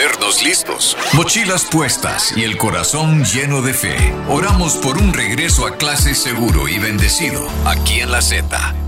cuadernos listos, mochilas puestas y el corazón lleno de fe. Oramos por un regreso a clase seguro y bendecido aquí en La Z.